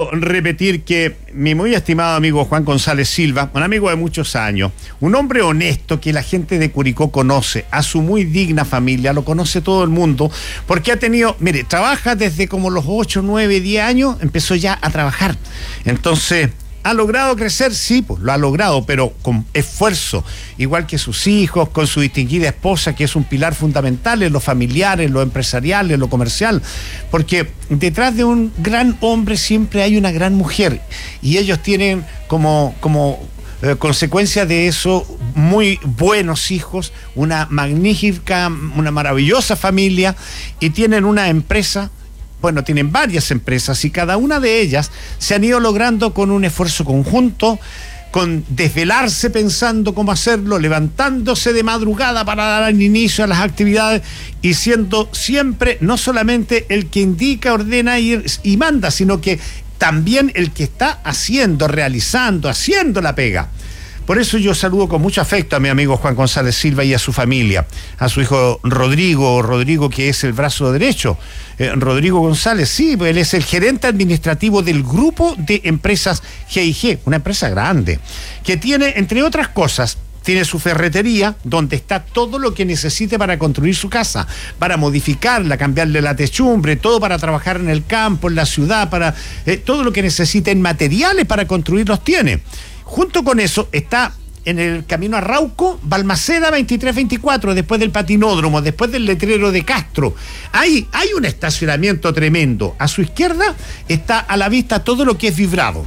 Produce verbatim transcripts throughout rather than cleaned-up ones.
quiero repetir que mi muy estimado amigo Juan González Silva, un amigo de muchos años, un hombre honesto que la gente de Curicó conoce, a su muy digna familia, lo conoce todo el mundo, porque ha tenido, mire, trabaja desde como los ocho, nueve, diez años, empezó ya a trabajar. Entonces, ¿ha logrado crecer? Sí, pues lo ha logrado, pero con esfuerzo, igual que sus hijos, con su distinguida esposa, que es un pilar fundamental en lo familiar, en lo empresarial, en lo comercial, porque detrás de un gran hombre siempre hay una gran mujer, y ellos tienen como, como eh, consecuencia de eso muy buenos hijos, una magnífica, una maravillosa familia, y tienen una empresa. Bueno, tienen varias empresas y cada una de ellas se han ido logrando con un esfuerzo conjunto, con desvelarse pensando cómo hacerlo, levantándose de madrugada para dar inicio a las actividades y siendo siempre no solamente el que indica, ordena y, y manda, sino que también el que está haciendo, realizando, haciendo la pega. Por eso yo saludo con mucho afecto a mi amigo Juan González Silva y a su familia, a su hijo Rodrigo, Rodrigo que es el brazo derecho, eh, Rodrigo González, sí, él es el gerente administrativo del grupo de empresas G I G, una empresa grande, que tiene, entre otras cosas, tiene su ferretería, donde está todo lo que necesite para construir su casa, para modificarla, cambiarle la techumbre, todo para trabajar en el campo, en la ciudad, para eh, todo lo que necesite en materiales para construirlos tiene. Junto con eso está en el camino a Rauco, Balmaceda veintitrés veinticuatro, después del patinódromo, después del letrero de Castro. Hay, hay un estacionamiento tremendo. A su izquierda está a la vista todo lo que es Vibrado.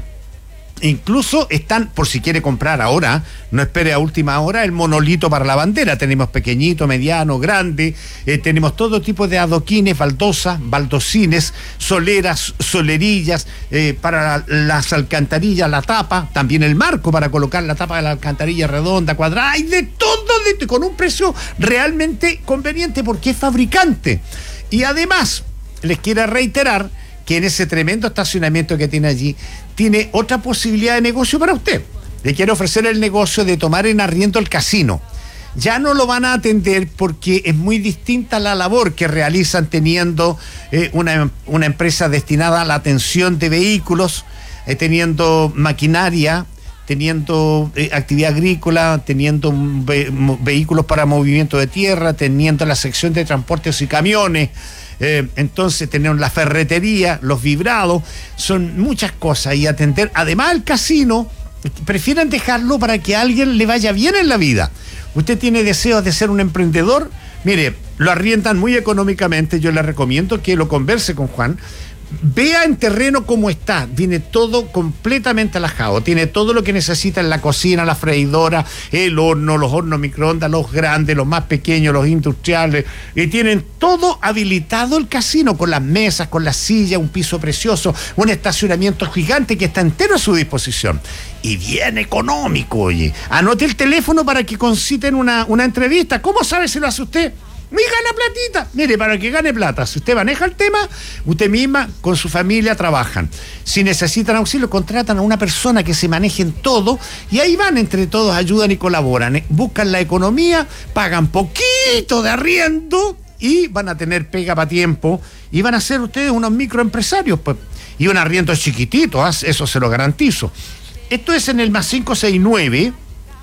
Incluso están, por si quiere comprar ahora, no espere a última hora, el monolito para la bandera. Tenemos pequeñito, mediano, grande, eh, tenemos todo tipo de adoquines, baldosas, baldocines, soleras, solerillas, eh, para las alcantarillas, la tapa, también el marco para colocar la tapa de la alcantarilla redonda, cuadrada, y de todo, de, con un precio realmente conveniente porque es fabricante. Y además, les quiero reiterar que en ese tremendo estacionamiento que tiene allí, tiene otra posibilidad de negocio para usted. Le quiere ofrecer el negocio de tomar en arriendo el casino. Ya no lo van a atender porque es muy distinta la labor que realizan teniendo eh, una, una empresa destinada a la atención de vehículos, eh, teniendo maquinaria, teniendo eh, actividad agrícola, teniendo ve- vehículos para movimiento de tierra, teniendo la sección de transportes y camiones. Eh, entonces tenemos la ferretería, los vibrados, son muchas cosas y atender. Además el casino, prefieren dejarlo para que a alguien le vaya bien en la vida. Usted tiene deseos de ser un emprendedor, mire, lo arriendan muy económicamente, yo le recomiendo que lo converse con Juan. Vea en terreno cómo está, viene todo completamente alajado, tiene todo lo que necesita en la cocina, la freidora, el horno, los hornos microondas, los grandes, los más pequeños, los industriales, y tienen todo habilitado el casino, con las mesas, con las sillas, un piso precioso, un estacionamiento gigante que está entero a su disposición. Y bien económico, oye. Anote el teléfono para que conciten una, una entrevista. ¿Cómo sabe si lo hace usted? Y gana platita. Mire, para que gane plata, si usted maneja el tema, usted misma con su familia trabajan. Si necesitan auxilio, contratan a una persona que se maneje en todo y ahí van, entre todos ayudan y colaboran, ¿eh? Buscan la economía, pagan poquito de arriendo y van a tener pega para tiempo y van a ser ustedes unos microempresarios, pues. Y un arriendo chiquitito, ¿eh? Eso se lo garantizo. Esto es en el más cinco seis nueve,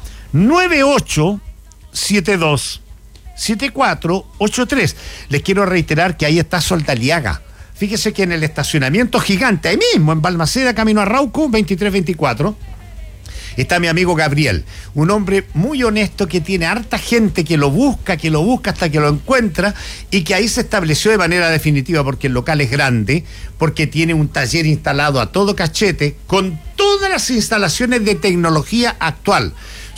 nueve ocho siete dos, siete cuatro ocho tres. Les quiero reiterar que ahí está Soldaliaga. Fíjese que en el estacionamiento gigante, ahí mismo, en Balmaceda, camino a Rauco, veintitrés veinticuatro, está mi amigo Gabriel, un hombre muy honesto que tiene harta gente que lo busca, que lo busca hasta que lo encuentra y que ahí se estableció de manera definitiva porque el local es grande, porque tiene un taller instalado a todo cachete, con todas las instalaciones de tecnología actual,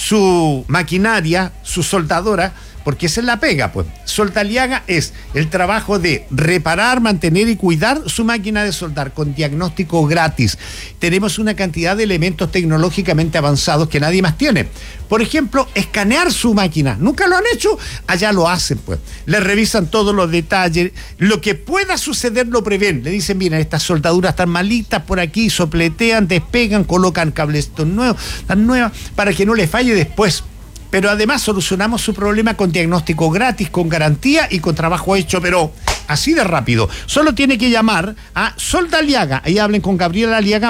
su maquinaria, su soldadora, porque esa es la pega, pues. Soldaliaga es el trabajo de reparar, mantener y cuidar su máquina de soldar con diagnóstico gratis. Tenemos una cantidad de elementos tecnológicamente avanzados que nadie más tiene. Por ejemplo, escanear su máquina. ¿Nunca lo han hecho? Allá lo hacen, pues. Le revisan todos los detalles. Lo que pueda suceder lo prevén. Le dicen, miren, estas soldaduras están malitas por aquí, sopletean, despegan, colocan cables nuevos, tan nuevas, para que no le falle después. Pero además solucionamos su problema con diagnóstico gratis, con garantía y con trabajo hecho, pero así de rápido. Solo tiene que llamar a Soldaliaga. Ahí hablen con Gabriel Aliaga.